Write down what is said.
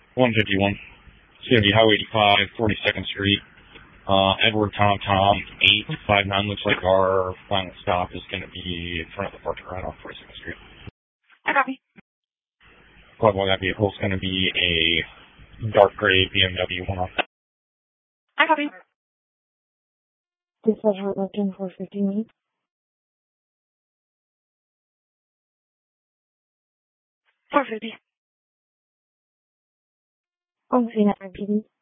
151. It's going to be Highway 85, 42nd Street. Edward Tom, 859 looks like our final stop is going to be in front of the parking lot on 42nd Street. I copy. Well, that vehicle is going to be a dark gray BMW 1-off. I copy. This is Hot Lipton 415. 450. On scene at RPD.